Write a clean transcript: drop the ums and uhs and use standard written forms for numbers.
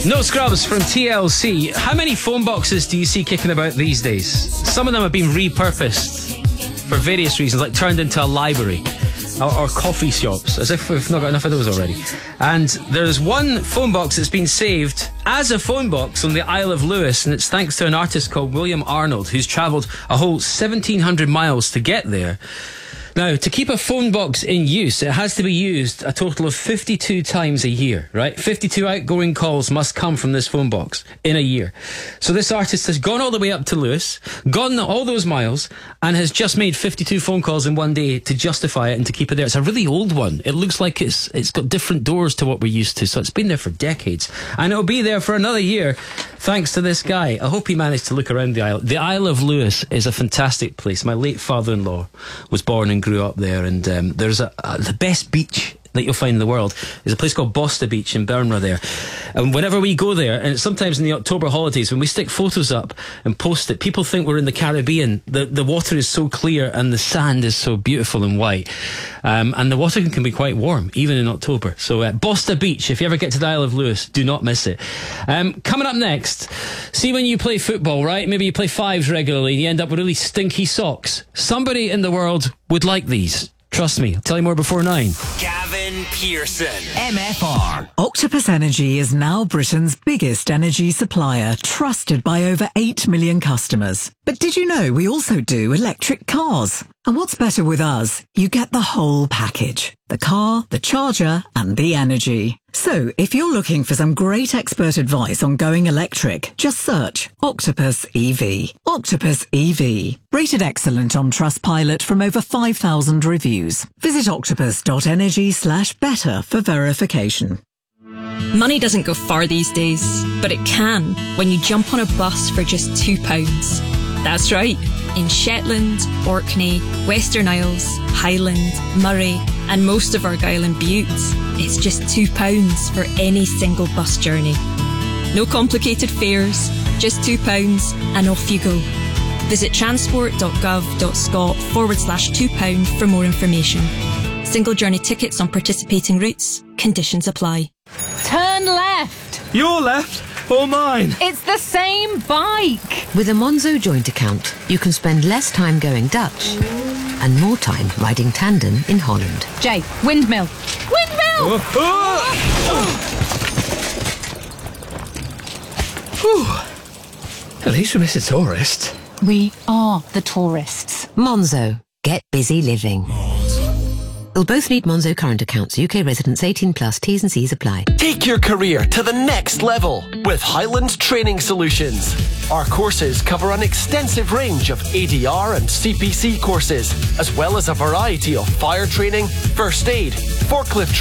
No Scrubs from TLC. How many phone boxes do you see kicking about these days? Some of them have been repurposed for various reasons, like turned into a library or coffee shops, as if we've not got enough of those already. And there's one phone box that's been saved as a phone box on the Isle of Lewis, and it's thanks to an artist called William Arnold, who's travelled a whole 1,700 miles to get there. Now, to keep a phone box in use, it has to be used a total of 52 times a year, right? 52 outgoing calls must come from this phone box in a year. So this artist has gone all the way up to Lewis, gone all those miles, and has just made 52 phone calls in one day to justify it and to keep it there. It's a really old one. It looks like it's got different doors to what we're used to, so it's been there for decades. And it'll be there for another year, thanks to this guy. I hope he managed to look around the Isle. The Isle of Lewis is a fantastic place. My late father-in-law was born and grew up there, and there's the best beach that you'll find in the world is a place called Bosta Beach in Bernra there. And whenever we go there, and sometimes in the October holidays, when we stick photos up and post it, people think we're in the Caribbean. The water is so clear and the sand is so beautiful and white. And the water can be quite warm, even in October. So Bosta Beach, if you ever get to the Isle of Lewis, do not miss it. Coming up next, see when you play football, right? Maybe you play fives regularly and you end up with really stinky socks. Somebody in the world would like these. Trust me, I'll tell you more before 9. Gavin Pearson, MFR. Octopus Energy is now Britain's biggest energy supplier, trusted by over 8 million customers. But did you know we also do electric cars? And what's better with us? You get the whole package. The car, the charger, and the energy. So, if you're looking for some great expert advice on going electric, just search Octopus EV. Octopus EV. Rated excellent on Trustpilot from over 5,000 reviews. Visit octopus.energy/better for verification. Money doesn't go far these days, but it can when you jump on a bus for just £2. That's right. In Shetland, Orkney, Western Isles, Highland, Murray, and most of Argyll and Bute, it's just £2 for any single bus journey. No complicated fares, just £2 and off you go. Visit transport.gov.scot/£2 for more information. Single journey tickets on participating routes. Conditions apply. Turn left. Your left or mine? It's the same bike. With a Monzo joint account, you can spend less time going Dutch and more time riding tandem in Holland. Jay, windmill. Windmill! At least we missed a tourist. We are the tourists. Monzo. Get busy living. You'll both need Monzo current accounts. UK residents 18 plus. T's and C's apply. take your career to the next level with Highland Training Solutions. Our courses cover an extensive range of ADR and CPC courses, as well as a variety of fire training, first aid, forklift training,